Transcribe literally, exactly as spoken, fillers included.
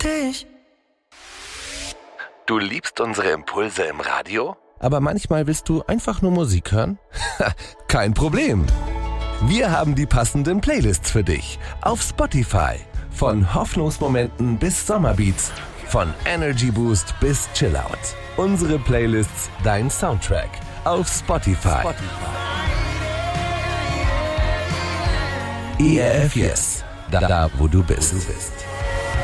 dich. Du liebst unsere Impulse im Radio? Aber manchmal willst du einfach nur Musik hören? Kein Problem. Wir haben die passenden Playlists für dich auf Spotify. Von Hoffnungsmomenten bis Sommerbeats, von Energy Boost bis Chillout. Unsere Playlists, dein Soundtrack auf Spotify. Spotify. E R F Yes, da, da wo du bist.